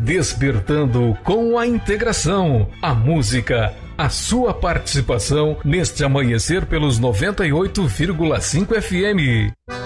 Despertando com a integração, a música, a sua participação neste amanhecer pelos 98,5 FM.